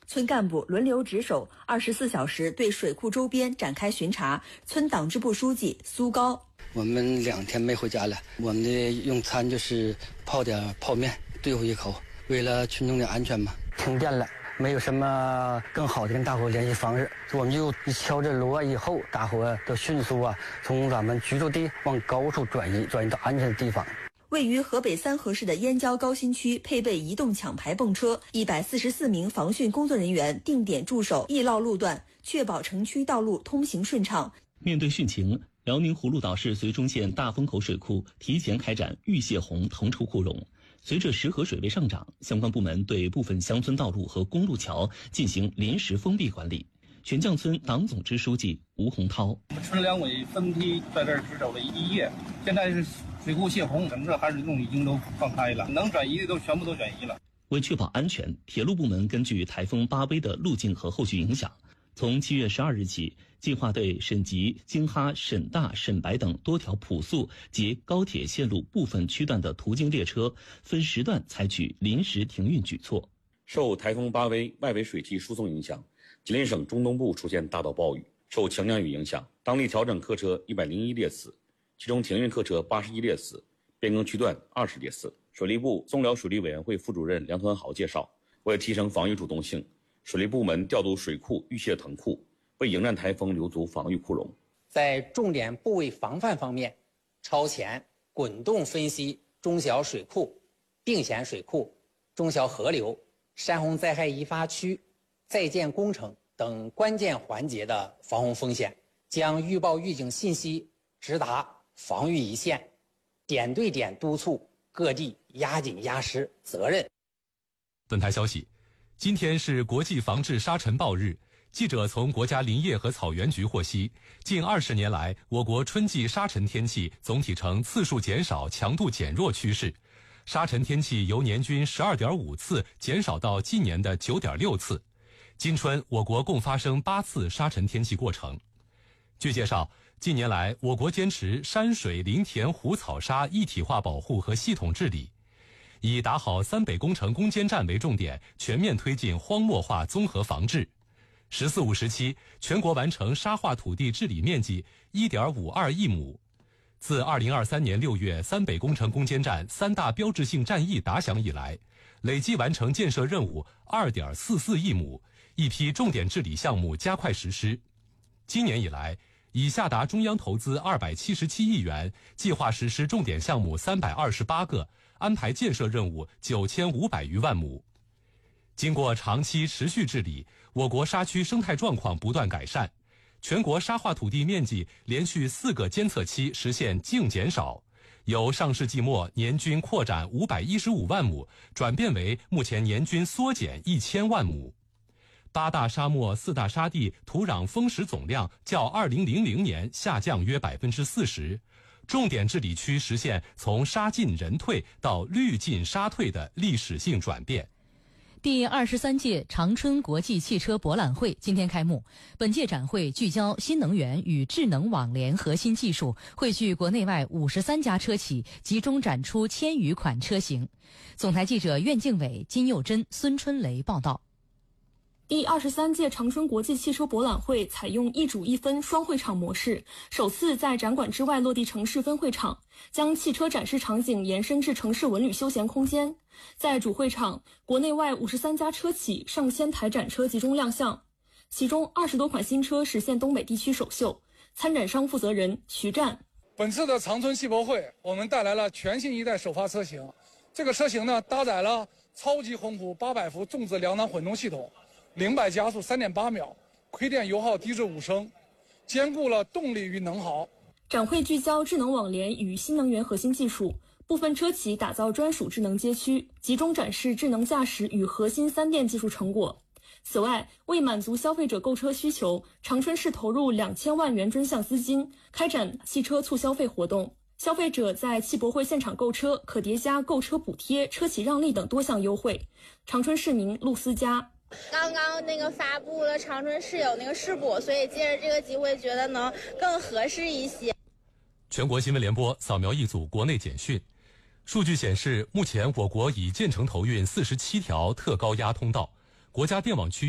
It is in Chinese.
村干部轮流值守，24小时对水库周边展开巡查。村党支部书记苏高： 我们2天没回家了，我们的用餐就是泡点泡面对付一口，为了群众的安全嘛。停电了，没有什么更好的跟大伙联系方式，我们就敲着锣以后，大伙都迅速从咱们居住地往高处转移到安全的地方。 位于河北三河市的燕郊高新区配备移动抢排泵车，144名防汛工作人员定点驻守易涝路段，确保城区道路通行顺畅。 面对汛情，辽宁葫芦岛市绥中县大风口水库提前开展玉泄洪腾出库容。随着石河水位上涨，相关部门对部分乡村道路和公路桥进行临时封闭管理。悬降村党总支书记吴洪涛： 我们村两委分批在这儿值守了1夜，现在是水库泄洪，整个含水洞已经都放开了，能转移的都全部都转移了。 为确保安全，铁路部门根据台风巴威的路径和后续影响，从7月12日起，计划对沈集、京哈、沈大、沈白等多条普速及高铁线路部分区段的途经列车分时段采取临时停运举措。 受台风巴威外围水汽输送影响，吉林省中东部出现大到暴雨，受强降雨影响，当地调整客车101列次，其中停运客车81列次，变更区段20列次。水利部松辽水利委员会副主任梁团豪介绍，为提升防御主动性，水利部门调度水库预泄腾库，为迎战台风留足防御库容。 在重点部位防范方面，超前滚动分析中小水库、并险水库、中小河流、山洪灾害易发区、在建工程等关键环节的防洪风险，将预报预警信息直达防御一线，点对点督促各地压紧压实责任。 本台消息，今天是国际防治沙尘暴日。记者从国家林业和草原局获悉，近20年来，我国春季沙尘天气总体呈次数减少、强度减弱趋势。沙尘天气由年均12.5次减少到近年的9.6次。今春，我国共发生8次沙尘天气过程。据介绍，近年来，我国坚持山水林田湖草沙一体化保护和系统治理，以打好三北工程攻坚战为重点，全面推进荒漠化综合防治。“14五”时期，全国完成沙化土地治理面积1.52亿亩。自2023年6月三北工程攻坚战3大标志性战役打响以来，累计完成建设任务2.44亿亩，一批重点治理项目加快实施。今年以来，已下达中央投资277亿元，计划实施重点项目328个，安排建设任务9500余万亩。经过长期持续治理，我国沙区生态状况不断改善，全国沙化土地面积连续4个监测期实现净减少，由上世纪末年均扩展515万亩，转变为目前年均缩减1000万亩。8大沙漠4大沙地土壤风蚀总量较2000年下降约40%，重点治理区实现从沙进人退到绿进沙退的历史性转变。 第23届长春国际汽车博览会今天开幕。本届展会聚焦新能源与智能网联核心技术，汇聚国内外53家车企，集中展出1000余款车型。总台记者苑敬伟、金佑珍、孙春雷报道。 第23届长春国际汽车博览会采用一主一分双会场模式，首次在展馆之外落地城市分会场，将汽车展示场景延伸至城市文旅休闲空间。在主会场，国内外53家车企上千台展车集中亮相，其中20多款新车实现东北地区首秀。参展商负责人徐战： 本次的长春汽博会，我们带来了全新一代首发车型。这个车型呢，搭载了超级宏图800伏重质两档混动系统，0-100加速3.8秒，亏电油耗低至5升，兼顾了动力与能耗。 展会聚焦智能网联与新能源核心技术，部分车企打造专属智能街区，集中展示智能驾驶与核心3电技术成果。此外，为满足消费者购车需求，长春市投入2000万元专项资金，开展汽车促消费活动。消费者在汽博会现场购车可叠加购车补贴、车企让利等多项优惠。长春市民陆思佳： 刚刚发布了长春市有试补，所以借着这个机会觉得能更合适一些。 全国新闻联播扫描一组国内简讯。数据显示，目前我国已建成投运47条特高压通道，国家电网区